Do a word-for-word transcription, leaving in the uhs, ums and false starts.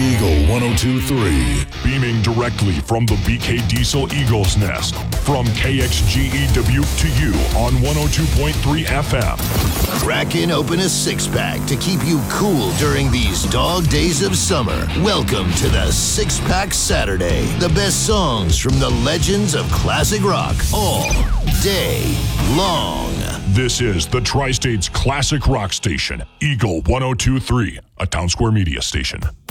Eagle one oh two point three. Beaming directly from the B K Diesel Eagles Nest. From K X G E Dubuque to you on one oh two point three F M. Cracking open a six-pack to keep you cool during these dog days of summer. Welcome to the Six-Pack Saturday. The best songs from the legends of classic rock all day long. This is the Tri-State's classic rock station, Eagle one oh two point three, a Town Square Media station.